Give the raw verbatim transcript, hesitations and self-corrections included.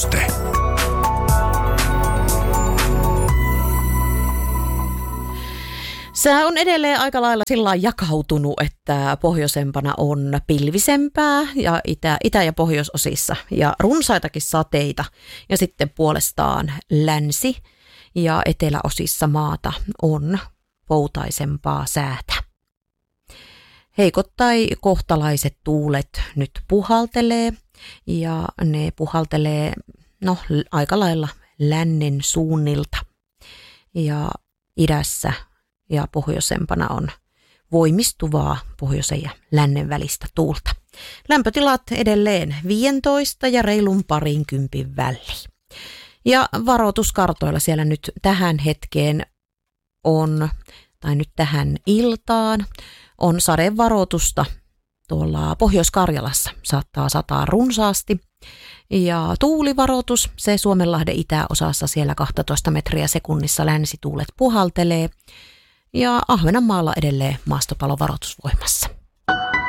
Ennuste. Sää on edelleen aika lailla sillä jakautunut, että pohjoisempana on pilvisempää ja itä, itä- ja pohjoisosissa ja runsaitakin sateita. Ja sitten puolestaan länsi- ja eteläosissa maata on poutaisempaa säätä. Heikot tai kohtalaiset tuulet nyt puhaltelee ja ne puhaltelee no, aika lailla lännen suunnilta ja idässä ja pohjoisempana on voimistuvaa pohjoisen ja lännen välistä tuulta. Lämpötilat edelleen viisitoista ja reilun parinkympin väliin. Ja varoituskartoilla siellä nyt tähän hetkeen on, tai nyt tähän iltaan, on sadevaroitusta tuolla Pohjois-Karjalassa. Saattaa sataa runsaasti. Ja tuulivaroitus, se Suomenlahden itäosassa siellä kaksitoista metriä sekunnissa länsituulet puhaltelee. Ja Ahvenanmaalla edelleen maastopalovaroitus voimassa.